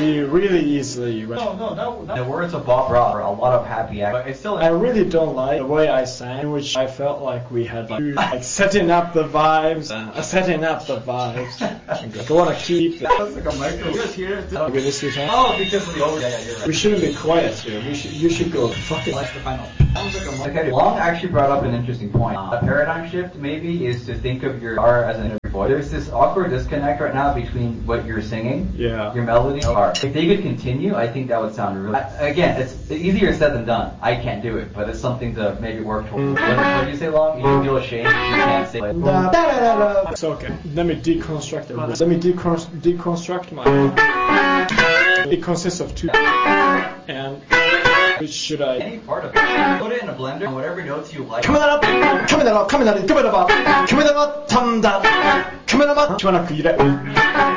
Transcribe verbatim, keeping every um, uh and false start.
easily, really easily. Right? No, no, no, no. The words of Bob Ross are a lot of happy act, but it's still. I really don't like the way I sang, which I felt like we had like, like setting up the vibes, uh, setting up the vibes. I want to keep. That's like a micro. Here's here. Okay, this is Oh, because of the over. Yeah, yeah, you're right. We shouldn't be quiet here. We should. You should go. Fucking. That's the final. Okay, Long actually brought up an interesting point. Uh, a paradigm shift maybe is to think of your R as an interview voice. There's this awkward disconnect right now between what you're singing, yeah, your melody, and R. If they could continue, I think that would sound really. I, again, it's easier said than done. I can't do it, but it's something to maybe work towards. What, what do you say, Long? You feel ashamed if you can't say. Like, da, da, da, da. It's okay. Let me deconstruct it. Let me decon- deconstruct my. It consists of two. And. Which should I? Any part of it. Put it in a blender and whatever notes you like. 카메라 앞, 카메라 앞, 카메라 앞, 카메라 앞, 카메라 앞, 탐다, 카메라 앞, 시원하게 이래.